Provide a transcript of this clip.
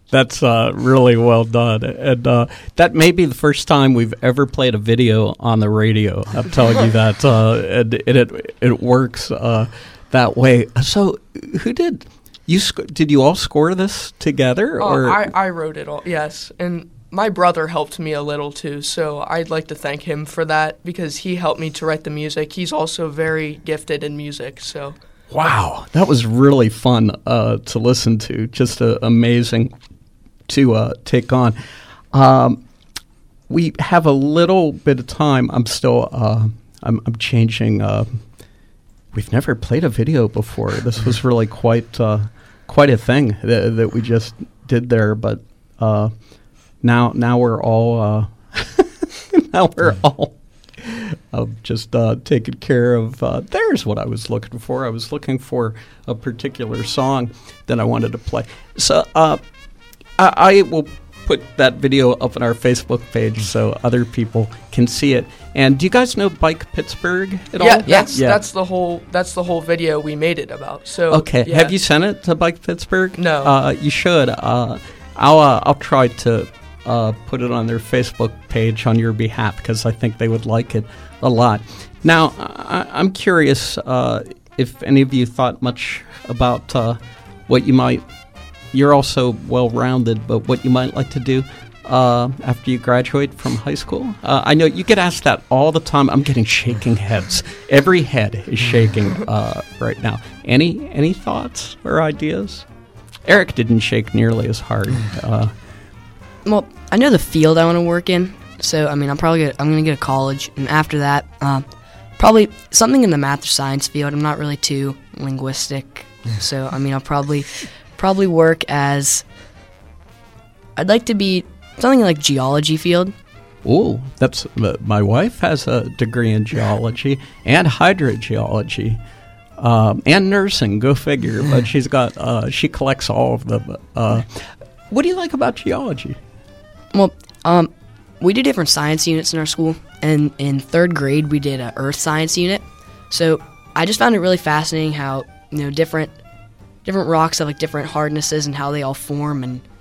That's really well done. And that may be the first time we've ever played a video on the radio. I'm telling you that. And it works that way. So who did you all score this together? Or? I wrote it all, yes. And my brother helped me a little too, so I'd like to thank him for that because he helped me to write the music. He's also very gifted in music, so. Wow, that was really fun to listen to. Just amazing to take on. We have a little bit of time. I'm still I'm changing. We've never played a video before. This was really quite a thing that we just did there. But now we're all just taking care of. There's what I was looking for. I was looking for a particular song that I wanted to play. So I will put that video up on our Facebook page so other people can see it. And do you guys know Bike Pittsburgh at all? That's the whole video we made it about. So okay, yeah. Have you sent it to Bike Pittsburgh? No. You should. I'll try to put it on their Facebook page on your behalf because I think they would like it a lot. Now, I'm curious if any of you thought much about what you might. You're also well-rounded, but what you might like to do after you graduate from high school? I know you get asked that all the time. I'm getting shaking heads. Every head is shaking right now. Any thoughts or ideas? Eric didn't shake nearly as hard. Well, I know the field I want to work in, so I'm going to go to college, and after that, probably something in the math or science field. I'm not really too linguistic, so I'll probably work as. I'd like to be something like geology field. Oh, that's my wife has a degree in geology and hydrogeology. And nursing, go figure. But she's got she collects all of them. What do you like about geology? Well, we do different science units in our school, and in third grade we did an earth science unit. So I just found it really fascinating how different rocks have like different hardnesses and how they all form, and